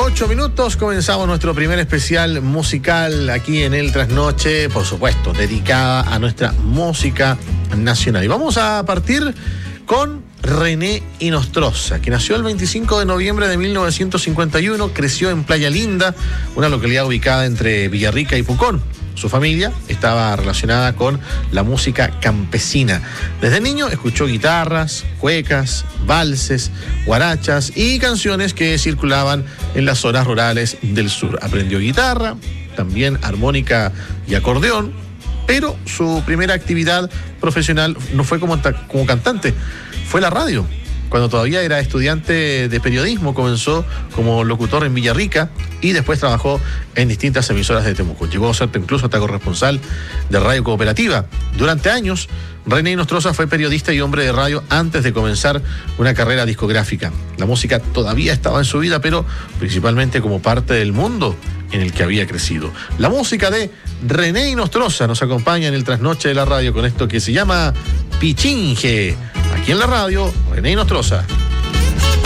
8 minutos, comenzamos nuestro primer especial musical aquí en El Trasnoche, por supuesto, dedicada a nuestra música nacional. Y vamos a partir con René Inostroza, que nació el 25 de noviembre de 1951, creció en Playa Linda, una localidad ubicada entre Villarrica y Pucón. Su familia estaba relacionada con la música campesina. Desde niño escuchó guitarras, cuecas, valses, guarachas y canciones que circulaban en las zonas rurales del sur. Aprendió guitarra, también armónica y acordeón, pero su primera actividad profesional no fue como cantante, fue la radio. Cuando todavía era estudiante de periodismo, comenzó como locutor en Villarrica y después trabajó en distintas emisoras de Temuco. Llegó a ser incluso hasta corresponsal de Radio Cooperativa. Durante años, René Inostroza fue periodista y hombre de radio antes de comenzar una carrera discográfica. La música todavía estaba en su vida, pero principalmente como parte del mundo en el que había crecido. La música de René Inostroza nos acompaña en el trasnoche de la radio con esto que se llama Pichinje. Aquí en la radio, René Inostroza.